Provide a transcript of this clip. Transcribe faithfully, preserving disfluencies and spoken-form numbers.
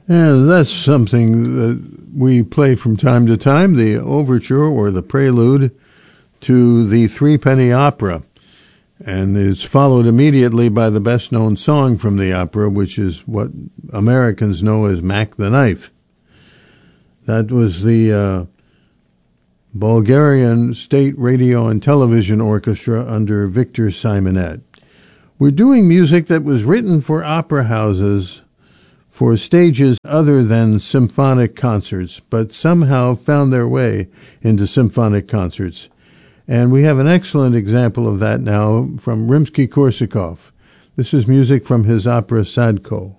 And that's something that we play from time to time, the overture or the prelude to the Threepenny Opera. And it's followed immediately by the best-known song from the opera, which is what Americans know as Mac the Knife. That was the uh, Bulgarian State Radio and Television Orchestra under Victor Simonet. We're doing music that was written for opera houses for stages other than symphonic concerts, but somehow found their way into symphonic concerts. And we have an excellent example of that now from Rimsky-Korsakov. This is music from his opera Sadko.